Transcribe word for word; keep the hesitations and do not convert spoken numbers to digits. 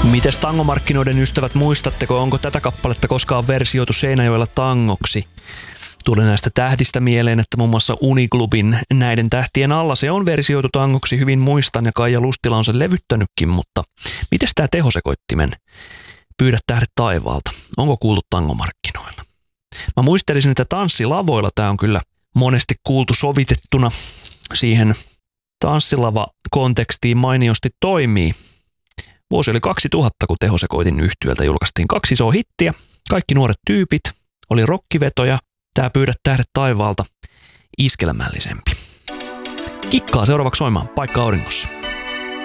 Mites tangomarkkinoiden ystävät, muistatteko, onko tätä kappaletta koskaan versioitu Seinäjoella tangoksi? Tuli näistä tähdistä mieleen, että muun muassa Uniklubin Näiden tähtien alla se on versioitu tangoksi, hyvin muistan, ja Kaija Lustila on sen levyttänytkin, mutta mites tää tehosekoittimen Pyydä tähdet taivaalta? Onko kuultu tangomarkkinoilla? Mä muistelisin, että tanssilavoilla tää on kyllä monesti kuultu sovitettuna siihen tanssilava-kontekstiin mainiosti toimii. Vuosi oli kaksituhatta, kun Tehosekoitin yhtyöltä julkaistiin kaksi isoa hittiä. Kaikki nuoret tyypit, oli rokkivetoja. Tää Pyydä tähdet taivaalta iskelmällisempi. Kikkaa seuraavaksi soimaan Paikka auringossa.